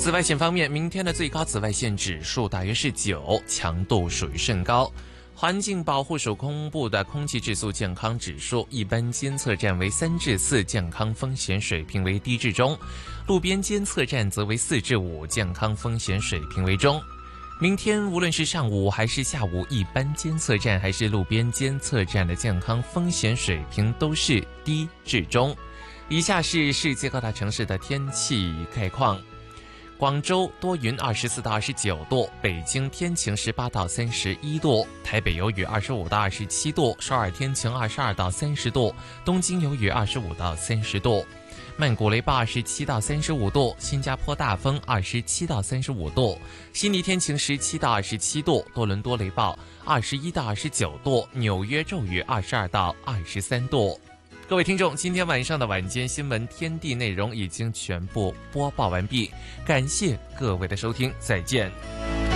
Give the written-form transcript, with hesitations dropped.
紫外线方面，明天的最高紫外线指数大约是9，强度属于甚高。环境保护署公布的空气质素健康指数，一般监测站为3至4，健康风险水平为低至中；路边监测站则为4至5，健康风险水平为中。明天无论是上午还是下午，一般监测站还是路边监测站的健康风险水平都是低至中。以下是世界各大城市的天气概况。广州多云24到29度，北京天晴18到31度，台北有雨25到27度，首尔天晴22到30度，东京有雨25到30度，曼谷雷暴27到35度，新加坡大风27到35度，悉尼天晴17到27度，多伦多雷暴21到29度，纽约骤雨22到23度。各位听众，今天晚上的晚间新闻天地内容已经全部播报完毕，感谢各位的收听，再见。